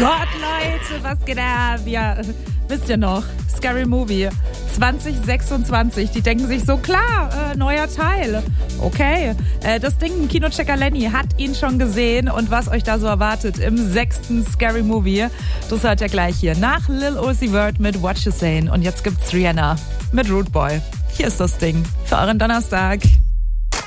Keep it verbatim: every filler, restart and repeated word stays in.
Gott, Leute, was geht ab? Ja, wisst ihr noch, Scary Movie zwanzig sechsundzwanzig. Die denken sich so, klar, äh, neuer Teil. Okay, äh, das Ding, Kinochecker Lenny hat ihn schon gesehen und was euch da so erwartet im sechsten Scary Movie, das hört ihr gleich hier nach Lil Uzi Vert mit What You Sayin'. Und jetzt gibt's Rihanna mit Rude Boy. Hier ist das Ding für euren Donnerstag.